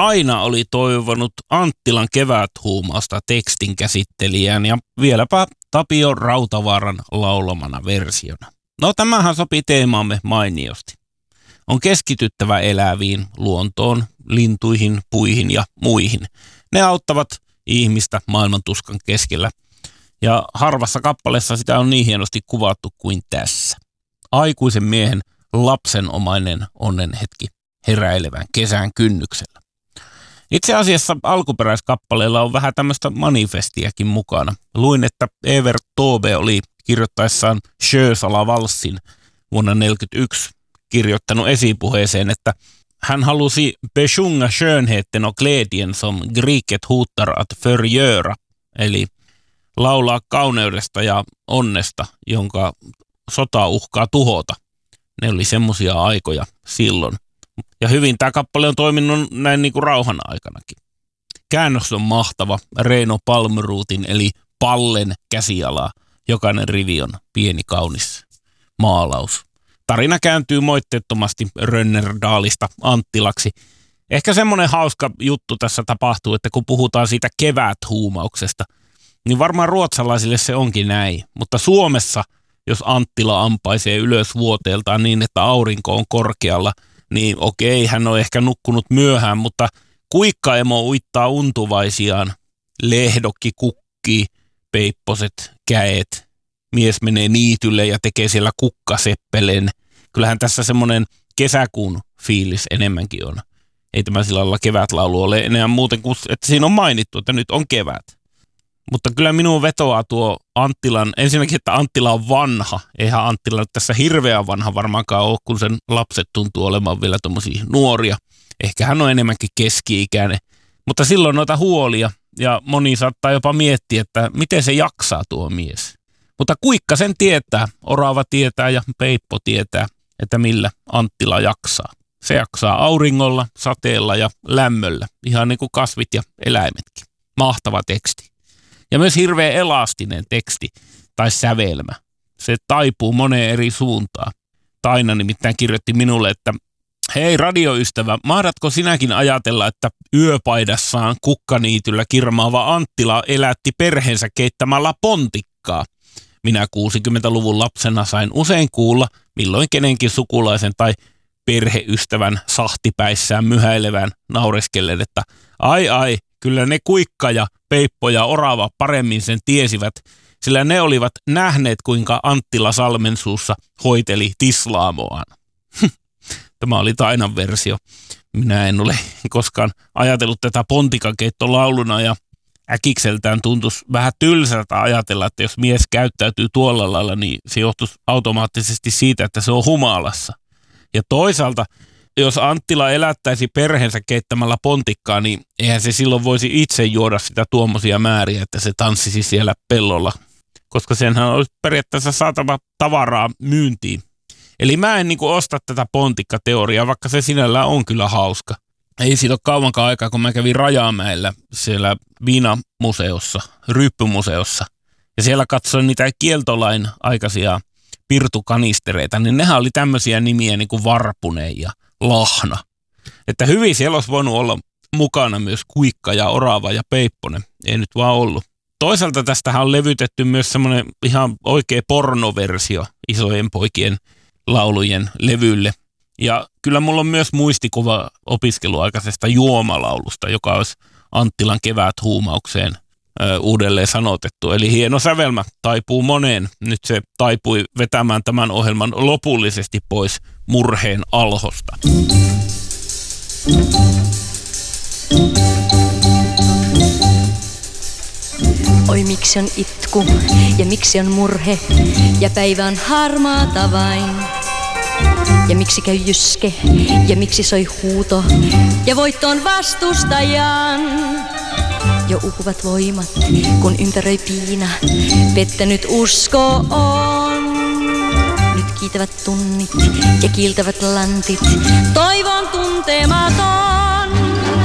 aina oli toivonut Anttilan keväthuumausta tekstin käsittelijään ja vieläpä Tapio Rautavaaran laulamana versiona. No tämähän sopii teemaamme mainiosti. On keskityttävä eläviin, luontoon, lintuihin, puihin ja muihin. Ne auttavat ihmistä maailmantuskan keskellä. Ja harvassa kappaleessa sitä on niin hienosti kuvattu kuin tässä. Aikuisen miehen lapsenomainen onnenhetki heräilevän kesän kynnyksellä. Itse asiassa alkuperäiskappaleella on vähän tämmöistä manifestiakin mukana. Luin, että Evert Taube oli kirjoittaessaan Sjösala-valssin vuonna 1941 kirjoittanut esipuheeseen, että hän halusi besjunga skönheten och glädjen som griket hotar att förgöra, eli laulaa kauneudesta ja onnesta, jonka sota uhkaa tuhota. Ne oli semmoisia aikoja silloin. Ja hyvin tämä kappale on toiminut näin niin kuin rauhan aikanakin. Käännös on mahtava, Reino Palmruutin eli Pallen käsiala. Jokainen rivi on pieni kaunis maalaus. Tarina kääntyy moitteettomasti Rönnerdaalista Anttilaksi. Ehkä semmoinen hauska juttu tässä tapahtuu, että kun puhutaan siitä keväthuumauksesta, niin varmaan ruotsalaisille se onkin näin. Mutta Suomessa, jos Anttila ampaisee ylös vuoteeltaan niin, että aurinko on korkealla, niin okei, hän on ehkä nukkunut myöhään, mutta kuikkaemo uittaa untuvaisiaan. Lehdokki kukkii, peipposet, käet. Mies menee niitylle ja tekee siellä kukkaseppeleen. Kyllähän tässä semmoinen kesäkuun fiilis enemmänkin on. Ei tämä sillä lailla kevätlaulu ole enää muuten kuin, että siinä on mainittu, että nyt on kevät. Mutta kyllä minun vetoaa tuo Anttilan, ensinnäkin, että Anttila on vanha. Eihän Anttila nyt tässä hirveän vanha varmaankaan ole, kun sen lapset tuntuu olemaan vielä tommosia nuoria. Ehkä hän on enemmänkin keski-ikäinen. Mutta silloin noita huolia ja moni saattaa jopa miettiä, että miten se jaksaa tuo mies. Mutta kuikka sen tietää, orava tietää ja peippo tietää, että millä Anttila jaksaa. Se jaksaa auringolla, sateella ja lämmöllä, ihan niin kuin kasvit ja eläimetkin. Mahtava teksti. Ja myös hirveän elastinen teksti tai sävelmä. Se taipuu moneen eri suuntaan. Taina nimittäin kirjoitti minulle, että hei radioystävä, mahdatko sinäkin ajatella, että yöpaidassaan kukkaniityllä kirmaava Anttila elätti perheensä keittämällä pontikkaa? Minä 60-luvun lapsena sain usein kuulla, milloin kenenkin sukulaisen tai perheystävän sahtipäissään myhäilevän naureskellen, että ai, kyllä ne kuikka ja peippo ja orava paremmin sen tiesivät, sillä ne olivat nähneet, kuinka Anttila Salmensuussa hoiteli tislaamoaan. Tämä oli Tainan versio. Minä en ole koskaan ajatellut tätä pontikakeittolauluna ja äkikseltään tuntuisi vähän tylsältä ajatella, että jos mies käyttäytyy tuolla lailla, niin se johtuisi automaattisesti siitä, että se on humalassa. Ja toisaalta, jos Anttila elättäisi perheensä keittämällä pontikkaa, niin eihän se silloin voisi itse juoda sitä tuommoisia määriä, että se tanssisi siellä pellolla, koska senhän olisi periaatteessa saatava tavaraa myyntiin. Eli mä en osta tätä pontikkateoriaa, vaikka se sinällään on kyllä hauska. Ei siitä ole kauankaan aikaa, kun mä kävin Rajamäellä siellä viinamuseossa, ryyppymuseossa. Ja siellä katsoin niitä kieltolain aikaisia pirtukanistereita, niin nehän oli tämmöisiä nimiä niin kuin Varpunen ja Lahna. Että hyvin siellä olisi voinut olla mukana myös kuikka ja orava ja peipponen. Ei nyt vaan ollut. Toisaalta tästähän on levytetty myös semmoinen ihan oikea pornoversio Isojen poikien laulujen levylle. Ja kyllä mulla on myös muistikuva opiskeluaikaisesta juomalaulusta, joka olisi Anttilan keväthuumaukseen uudelleen sanotettu. Eli hieno sävelmä taipuu moneen. Nyt se taipui vetämään tämän ohjelman lopullisesti pois murheen alhosta. Oi miksi on itku ja miksi on murhe ja päivä on harmaata vain. Ja miksi käy jyske ja miksi soi huuto ja voitto on vastustajan. Jo uupuvat voimat kun ympäröi piina, pettänyt usko on. Nyt kiitävät tunnit ja kiiltävät lantit, toivon tuntematon.